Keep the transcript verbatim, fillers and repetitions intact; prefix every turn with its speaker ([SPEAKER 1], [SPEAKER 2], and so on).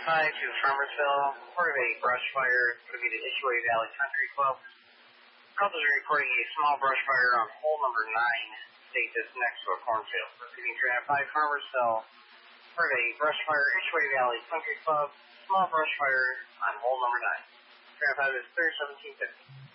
[SPEAKER 1] five to Farmersville, part of a brush fire. It's going to be the Ishway Valley Country Club. Couples are reporting a small brush fire on hole number nine, state that's next to a cornfield. Repeating Tran five Farmersville, part of a brush fire, Ishway Valley Country Club. Small brush fire on hole number nine. Tran five is clear, seventeen fifty.